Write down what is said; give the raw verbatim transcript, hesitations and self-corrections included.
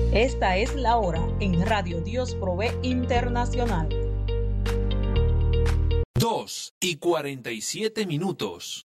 Esta es la hora en Radio Dios Provee Internacional. dos y cuarenta y siete minutos.